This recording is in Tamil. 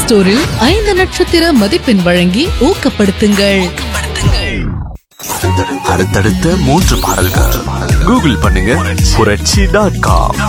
ஸ்டோரில் 5 நட்சத்திர மதிப்பெண் வழங்கி ஊக்கப்படுத்துங்கள். அடுத்தடுத்த 3 பாடல்கள் கூகுள் பண்ணுங்க புரட்சி.com.